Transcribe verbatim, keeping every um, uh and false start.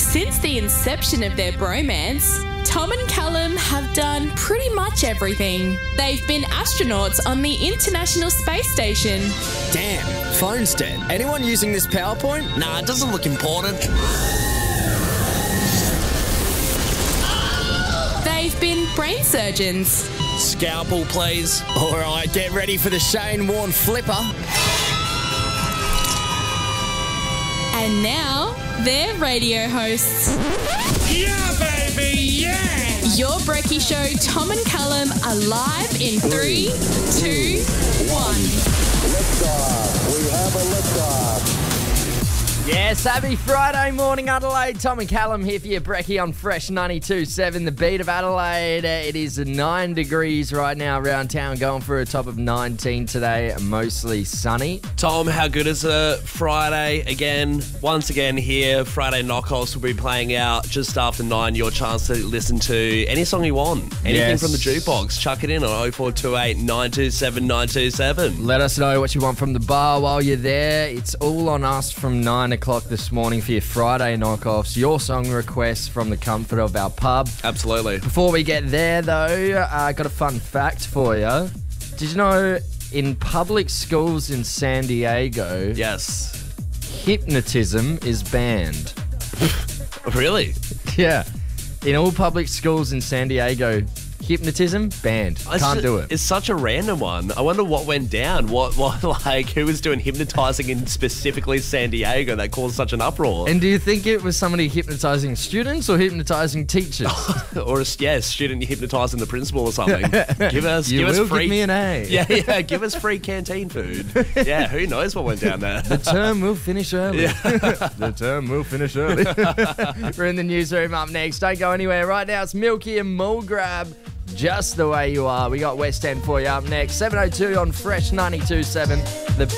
Since the inception of their bromance, Tom and Callum have done pretty much everything. They've been astronauts on the International Space Station. Damn, phone's dead. Anyone using this PowerPoint? Nah, it doesn't look important. They've been brain surgeons. Scalpel, please. All right, get ready for the Shane Warne flipper. And now, they're radio hosts. Yeah, baby, yeah! Your Brekkie Show, Tom and Callum, are live in three, two, one. Liftoff. We have a liftoff. Yes, happy Friday morning, Adelaide. Tom and Callum here for your Brekkie on Fresh ninety-two point seven, the beat of Adelaide. It is nine degrees right now around town, going for a top of nineteen today, mostly sunny. Tom, how good is it? Friday again, once again here. Friday knockoffs will be playing out just after nine. Your chance to listen to any song you want. Anything Yes. from the jukebox. Chuck it in on oh four two eight, nine two seven, nine two seven. Let us know what you want from the bar while you're there. It's all on us from nine o'clock this morning for your Friday knockoffs, your song requests from the comfort of our pub. Absolutely. Before we get there, though, I uh, got a fun fact for you. Did you know in public schools in San Diego, Yes. hypnotism is banned? Really? Yeah. In all public schools in San Diego, hypnotism banned. It's Can't ju- do it. It's such a random one. I wonder what went down. What, what, like, who was doing hypnotizing in specifically San Diego that caused such an uproar? And do you think it was somebody hypnotizing students or hypnotizing teachers? or a yeah, student hypnotizing the principal or something. Give us, You give will us free. give me an A. Yeah, yeah. Give us free canteen food. Yeah, who knows what went down there? The term will finish early. The term will finish early. We're in the newsroom up next. Don't go anywhere. Right now it's Milky and Mulgrab. Just the way you are. We got West End for you up next. seven oh two on Fresh ninety-two point seven. The